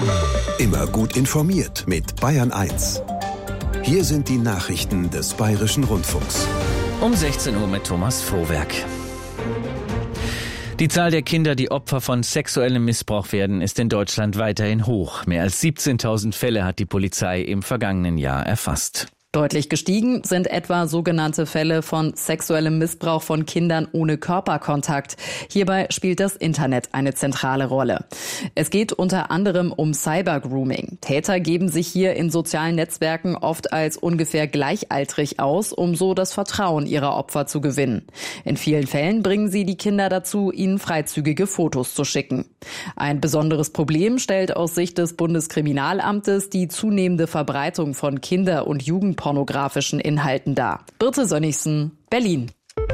Immer gut informiert mit Bayern 1. Hier sind die Nachrichten des Bayerischen Rundfunks. Um 16 Uhr mit Thomas Frohwerk. Die Zahl der Kinder, die Opfer von sexuellem Missbrauch werden, ist in Deutschland weiterhin hoch. Mehr als 17.000 Fälle hat die Polizei im vergangenen Jahr erfasst. Deutlich gestiegen sind etwa sogenannte Fälle von sexuellem Missbrauch von Kindern ohne Körperkontakt. Hierbei spielt das Internet eine zentrale Rolle. Es geht unter anderem um Cybergrooming. Täter geben sich hier in sozialen Netzwerken oft als ungefähr gleichaltrig aus, um so das Vertrauen ihrer Opfer zu gewinnen. In vielen Fällen bringen sie die Kinder dazu, ihnen freizügige Fotos zu schicken. Ein besonderes Problem stellt aus Sicht des Bundeskriminalamtes die zunehmende Verbreitung von Kinder- und Jugendpornografischen Inhalten dar. Birte Sönnigsen, Berlin.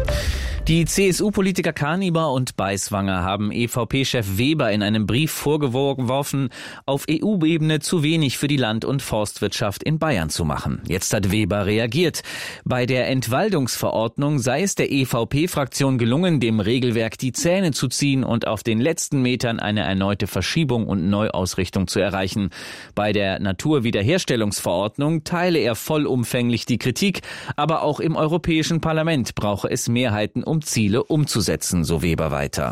Die CSU-Politiker Kaniber und Beiswanger haben EVP-Chef Weber in einem Brief vorgeworfen, auf EU-Ebene zu wenig für die Land- und Forstwirtschaft in Bayern zu machen. Jetzt hat Weber reagiert. Bei der Entwaldungsverordnung sei es der EVP-Fraktion gelungen, dem Regelwerk die Zähne zu ziehen und auf den letzten Metern eine erneute Verschiebung und Neuausrichtung zu erreichen. Bei der Naturwiederherstellungsverordnung teile er vollumfänglich die Kritik, aber auch im Europäischen Parlament brauche es Mehrheiten, um Ziele umzusetzen, so Weber weiter.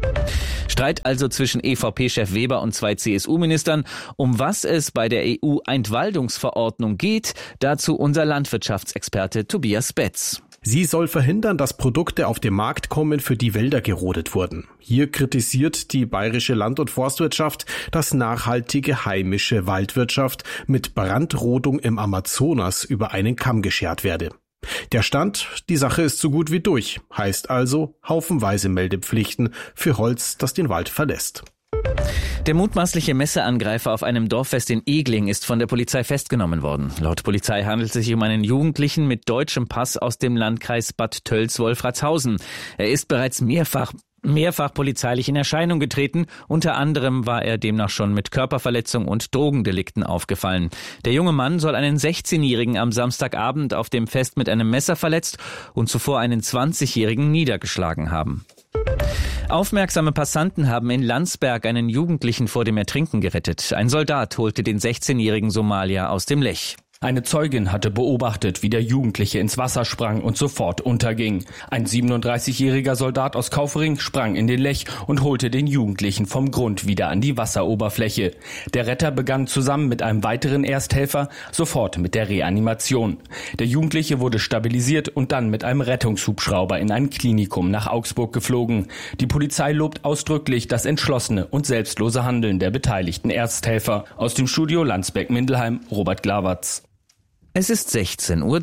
Streit also zwischen EVP-Chef Weber und zwei CSU-Ministern. Um was es bei der EU-Entwaldungsverordnung geht, dazu unser Landwirtschaftsexperte Tobias Betz. Sie soll verhindern, dass Produkte auf den Markt kommen, für die Wälder gerodet wurden. Hier kritisiert die bayerische Land- und Forstwirtschaft, dass nachhaltige heimische Waldwirtschaft mit Brandrodung im Amazonas über einen Kamm geschert werde. Der Stand, die Sache ist so gut wie durch, heißt also haufenweise Meldepflichten für Holz, das den Wald verlässt. Der mutmaßliche Messerangreifer auf einem Dorffest in Egling ist von der Polizei festgenommen worden. Laut Polizei handelt es sich um einen Jugendlichen mit deutschem Pass aus dem Landkreis Bad Tölz-Wolfratshausen. Er ist bereits mehrfach polizeilich in Erscheinung getreten. Unter anderem war er demnach schon mit Körperverletzung und Drogendelikten aufgefallen. Der junge Mann soll einen 16-Jährigen am Samstagabend auf dem Fest mit einem Messer verletzt und zuvor einen 20-Jährigen niedergeschlagen haben. Aufmerksame Passanten haben in Landsberg einen Jugendlichen vor dem Ertrinken gerettet. Ein Soldat holte den 16-jährigen Somalier aus dem Lech. Eine Zeugin hatte beobachtet, wie der Jugendliche ins Wasser sprang und sofort unterging. Ein 37-jähriger Soldat aus Kaufering sprang in den Lech und holte den Jugendlichen vom Grund wieder an die Wasseroberfläche. Der Retter begann zusammen mit einem weiteren Ersthelfer sofort mit der Reanimation. Der Jugendliche wurde stabilisiert und dann mit einem Rettungshubschrauber in ein Klinikum nach Augsburg geflogen. Die Polizei lobt ausdrücklich das entschlossene und selbstlose Handeln der beteiligten Ersthelfer. Aus dem Studio Landsberg-Mindelheim, Robert Glawartz. Es ist 16:03 Uhr.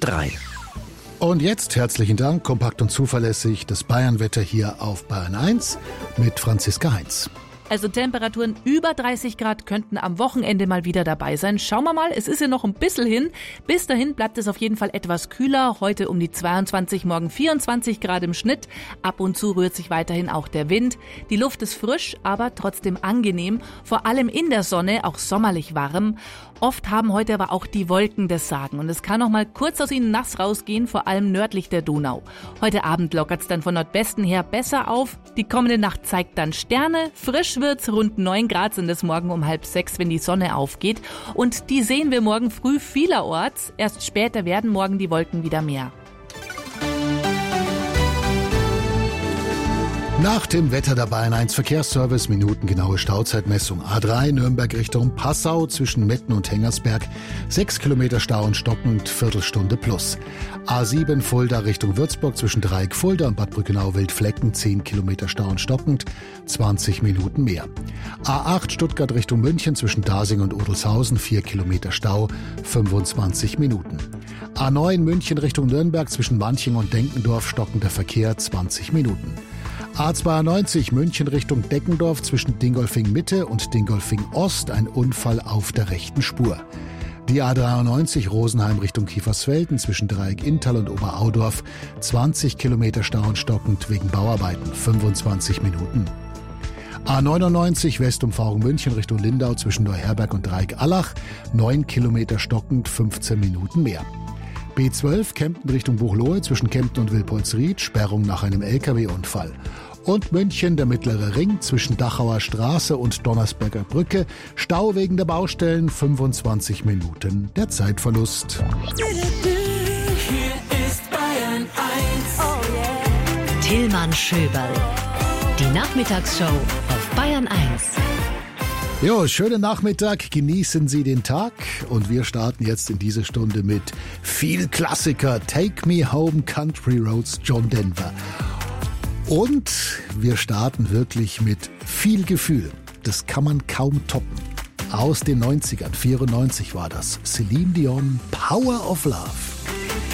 Und jetzt herzlichen Dank, kompakt und zuverlässig, das Bayernwetter hier auf Bayern 1 mit Franziska Heinz. Also Temperaturen über 30 Grad könnten am Wochenende mal wieder dabei sein. Schauen wir mal, es ist ja noch ein bisschen hin. Bis dahin bleibt es auf jeden Fall etwas kühler. Heute um die 22, morgen 24 Grad im Schnitt. Ab und zu rührt sich weiterhin auch der Wind. Die Luft ist frisch, aber trotzdem angenehm. Vor allem in der Sonne, auch sommerlich warm. Oft haben heute aber auch die Wolken das Sagen. Und es kann noch mal kurz aus ihnen nass rausgehen, vor allem nördlich der Donau. Heute Abend lockert es dann von Nordwesten her besser auf. Die kommende Nacht zeigt dann Sterne. Frisch wird's, rund 9 Grad sind es morgen um 5:30, wenn die Sonne aufgeht. Und die sehen wir morgen früh vielerorts. Erst später werden morgen die Wolken wieder mehr. Nach dem Wetter der Bayern 1 Verkehrsservice, minutengenaue Stauzeitmessung. A3 Nürnberg Richtung Passau zwischen Metten und Hengersberg, 6 Kilometer Stau und stockend, Viertelstunde plus. A7 Fulda Richtung Würzburg zwischen Dreieck Fulda und Bad Brückenau-Wildflecken, 10 Kilometer Stau und stockend, 20 Minuten mehr. A8 Stuttgart Richtung München zwischen Dasing und Odelshausen, 4 Kilometer Stau, 25 Minuten. A9 München Richtung Nürnberg zwischen Manching und Denkendorf, stockender Verkehr, 20 Minuten. A92 München Richtung Deckendorf zwischen Dingolfing Mitte und Dingolfing Ost, ein Unfall auf der rechten Spur. Die A93 Rosenheim Richtung Kiefersfelden zwischen Dreieck Inntal und Oberaudorf, 20 Kilometer Stau und stockend wegen Bauarbeiten, 25 Minuten. A99 Westumfahrung München Richtung Lindau zwischen Neuherberg und Dreieck Allach, 9 Kilometer stockend, 15 Minuten mehr. B12 Kempten Richtung Buchloe zwischen Kempten und Wilpolsried, Sperrung nach einem LKW-Unfall. Und München, der Mittlere Ring zwischen Dachauer Straße und Donnersberger Brücke. Stau wegen der Baustellen, 25 Minuten der Zeitverlust. Hier ist Bayern 1. Oh yeah. Tillmann Schöberl. Die Nachmittagsshow auf Bayern 1. Jo, schönen Nachmittag, genießen Sie den Tag und wir starten jetzt in diese Stunde mit viel Klassiker. Take Me Home, Country Roads, John Denver. Und wir starten wirklich mit viel Gefühl. Das kann man kaum toppen. Aus den 90ern, 94 war das. Celine Dion, Power of Love.